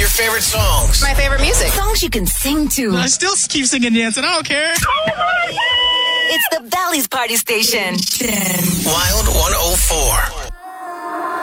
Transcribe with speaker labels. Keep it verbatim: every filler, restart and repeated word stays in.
Speaker 1: Your favorite songs.
Speaker 2: My favorite music.
Speaker 3: Songs you can sing to.
Speaker 4: I still keep singing dancing. I don't care.
Speaker 3: It's the Bally's Party Station.
Speaker 1: Wild one oh four.